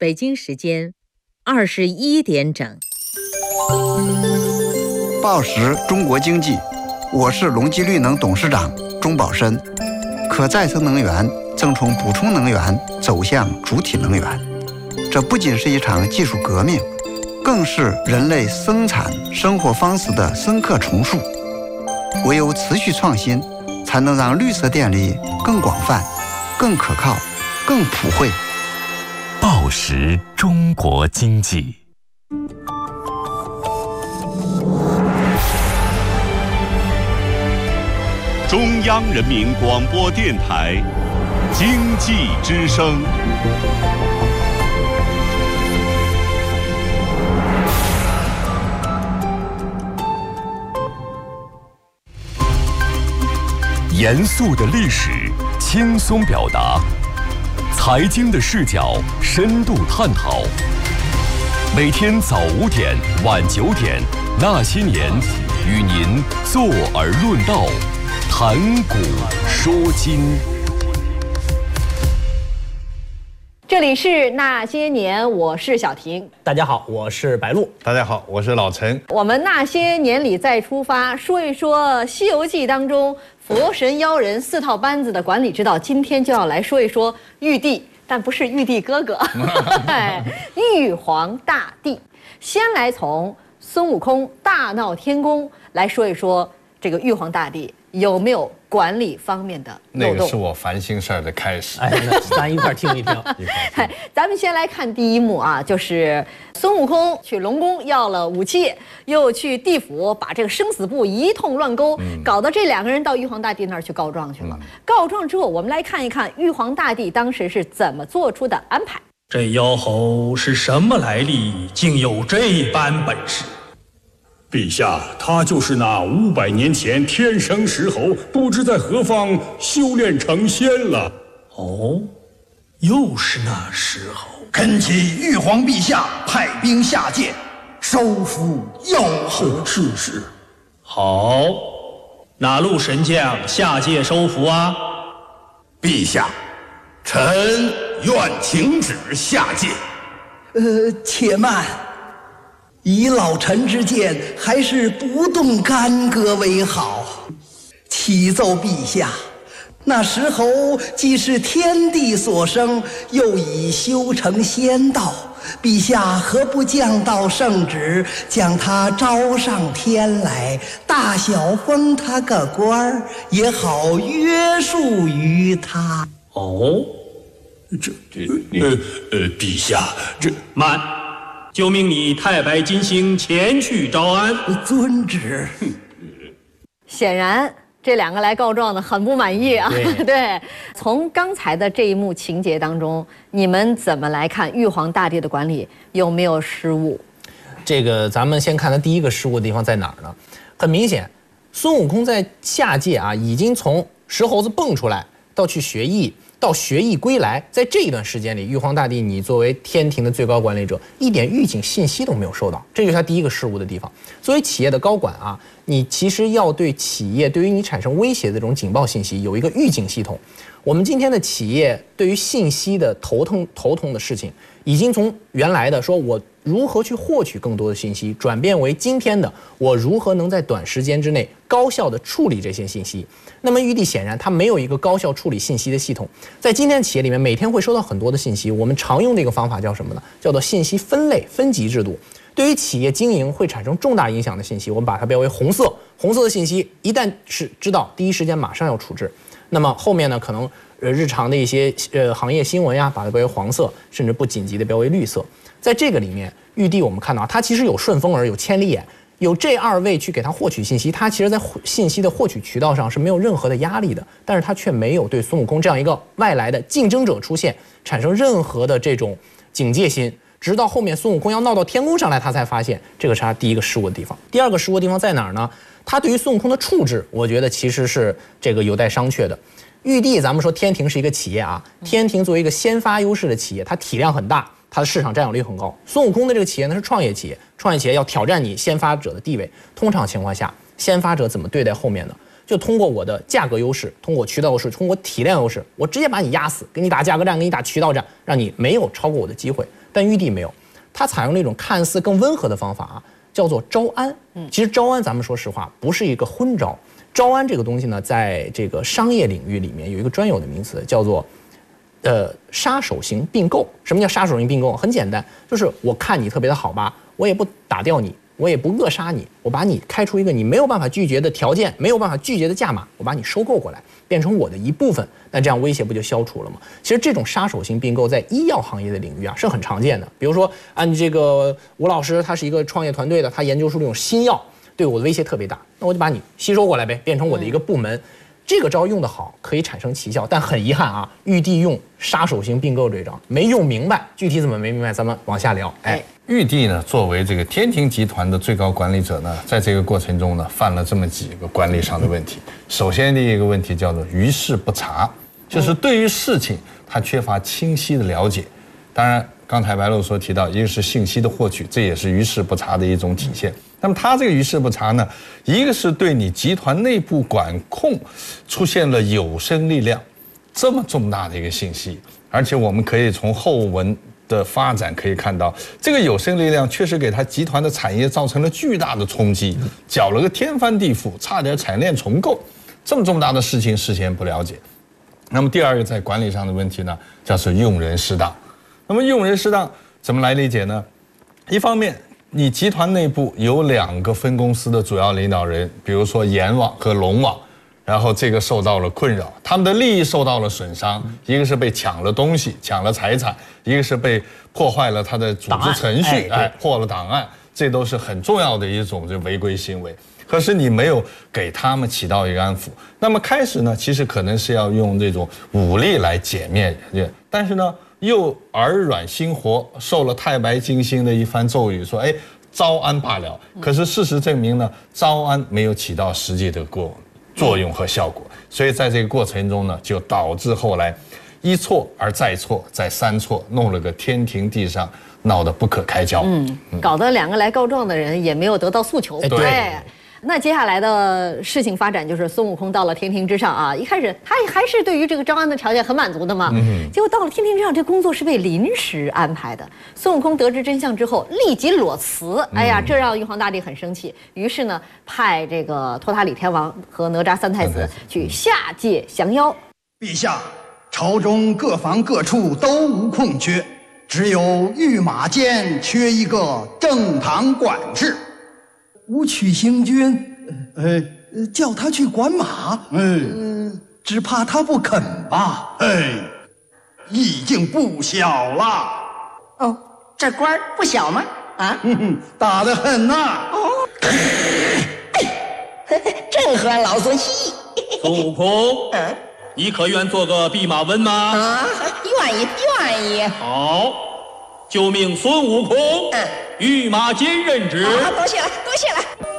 北京时间21点整。 报时中国经济，我是隆基绿能董事长钟宝申。可再生能源正从补充能源走向主体能源，这不仅是一场技术革命，更是人类生产生活方式的深刻重塑。唯有持续创新，才能让绿色电力更广泛、更可靠、更普惠。 报时中国经济。 中央人民广播电台经济之声。 严肃的历史，轻松表达；财经的视角，深度探讨。每天早5点，晚9点，那些年，与您坐而论道，谈古说今。 这里是那些年，我是小婷。 大家好，我是白露。 大家好，我是老陈。 我们那些年里再出发，说一说《西游记》当中佛神妖人4套班子的管理之道。今天就要来说一说玉帝，但不是玉帝哥哥，玉皇大帝。先来从孙悟空大闹天宫来说一说这个玉皇大帝有没有管理方面的漏洞。 那个是我烦心事儿的开始。 那咱一块听一听。 咱们先来看第一幕啊，就是孙悟空去龙宫要了武器，又去地府把这个生死簿一通乱勾，搞得这2个人到玉皇大帝那儿去告状去了。告状之后，我们来看一看玉皇大帝当时是怎么做出的安排。 这妖猴是什么来历，竟有这般本事？ 陛下，他就是那500年前天生石猴，不知在何方修炼成仙了。 哦，又是那石猴。 恳请玉皇陛下派兵下界，收服妖猴。 是。好，哪路神将下界收服啊？ 陛下，臣愿请旨下界。且慢。以老臣之见，还是不动干戈为好。启奏陛下，那石猴既是天地所生，又已修成仙道，陛下何不降道圣旨，将他招上天来，大小封他个官儿，也好约束于他。 哦，陛下，这慢。就命你太白金星前去招安。 遵旨。 显然这2个来告状的很不满意啊。对，从刚才的这一幕情节当中，你们怎么来看玉皇大帝的管理有没有失误？ 这个咱们先看他第一个失误的地方在哪儿呢？很明显，孙悟空在下界啊，已经从石猴子蹦出来到去学艺，到学艺归来，在这一段时间里，玉皇大帝你作为天庭的最高管理者，一点预警信息都没有收到，这就是他第一个失误的地方。作为企业的高管啊，你其实要对企业对于你产生威胁的这种警报信息有一个预警系统。我们今天的企业对于信息的头痛的事情，已经从原来的说我如何去获取更多的信息，转变为今天的我如何能在短时间之内高效地处理这些信息。那么玉帝显然他没有一个高效处理信息的系统，在今天企业里面每天会收到很多的信息，我们常用的一个方法叫什么呢？叫做信息分类分级制度。对于企业经营会产生重大影响的信息，我们把它标为红色。红色的信息一旦是知道，第一时间马上要处置。那么后面呢，可能日常的一些行业新闻呀，把它标为黄色，甚至不紧急的标为绿色。在这个里面，玉帝我们看到他其实有顺风耳，有千里眼，有这2位去给他获取信息，他其实在信息的获取渠道上是没有任何的压力的，但是他却没有对孙悟空这样一个外来的竞争者出现产生任何的这种警戒心。直到后面孙悟空要闹到天宫上来，他才发现这个是他第一个失误的地方。第二个失误的地方在哪儿呢？他对于孙悟空的处置，我觉得其实是这个有待商榷的。玉帝，咱们说天庭是一个企业啊，天庭作为一个先发优势的企业，它体量很大，它的市场占有率很高。孙悟空的这个企业呢是创业企业，创业企业要挑战你先发者的地位。通常情况下，先发者怎么对待后面呢？ 就通过我的价格优势，通过渠道优势，通过体量优势，我直接把你压死，给你打价格战，给你打渠道战，让你没有超过我的机会。但玉帝没有，他采用了一种看似更温和的方法啊，叫做招安。其实招安，咱们说实话，不是一个昏招。招安这个东西呢，在这个商业领域里面有一个专有的名词，叫做杀手型并购。什么叫杀手型并购？很简单，就是我看你特别的好吧，我也不打掉你，我也不扼杀你，我把你开出一个你没有办法拒绝的条件，没有办法拒绝的价码，我把你收购过来，变成我的一部分，那这样威胁不就消除了吗？其实这种杀手型并购在医药行业的领域啊是很常见的。比如说，按这个吴老师，他是一个创业团队的，他研究出这种新药，对我的威胁特别大，那我就把你吸收过来呗，变成我的一个部门。这个招用得好，可以产生奇效，但很遗憾啊，玉帝用杀手型并购这招没用明白，具体怎么没明白，咱们往下聊。 玉帝呢，作为这个天庭集团的最高管理者呢，在这个过程中呢，犯了这么几个管理上的问题。首先第一个问题叫做于事不察，就是对于事情他缺乏清晰的了解。当然，刚才白露所提到，一个是信息的获取，这也是于事不察的一种体现。那么他这个于事不察呢，一个是对你集团内部管控出现了有生力量这么重大的一个信息，而且我们可以从后文的发展可以看到，这个有生力量确实给他集团的产业造成了巨大的冲击，搅了个天翻地覆，差点产业链重构。这么重大的事情事先不了解。那么第二个在管理上的问题呢，叫做用人失当。那么用人失当怎么来理解呢？一方面，你集团内部有2个分公司的主要领导人，比如说阎王和龙王，然后这个受到了困扰，他们的利益受到了损伤，一个是被抢了东西，抢了财产，一个是被破坏了他的组织程序，破了档案，这都是很重要的一种违规行为。可是你没有给他们起到一个安抚。那么开始呢，其实可能是要用这种武力来歼灭，但是呢，又耳软心活，受了太白金星的一番咒语，说招安罢了。可是事实证明呢，招安没有起到实际的作用和效果，所以在这个过程中呢，就导致后来一错而再错，再三错，弄了个天庭地上，闹得不可开交。 搞得2个来告状的人也没有得到诉求。 对。 那接下来的事情发展就是孙悟空到了天庭之上啊，一开始他还是对于这个招安的条件很满足的嘛，结果到了天庭之上，这工作是被临时安排的。孙悟空得知真相之后，立即裸辞，哎呀，这让玉皇大帝很生气，于是呢，派这个托塔李天王和哪吒3太子去下界降妖。 陛下，朝中各房各处都无空缺，只有御马监缺一个正堂管事。武曲星君，叫他去管马，只怕他不肯吧？已经不小了。 哦，这官不小吗？啊， 大得很呐。 正合老孙心意。 孙悟空，你可愿做个弼马温吗？ 啊，愿意。 好，就命孙悟空御马监任职。 多谢了。